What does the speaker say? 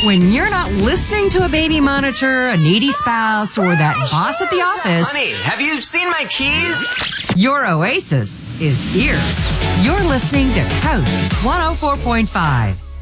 When you're not listening to a baby monitor, a needy spouse, or that boss at the office... Honey, have you seen my keys? Your oasis is here. You're listening to Coast 104.5.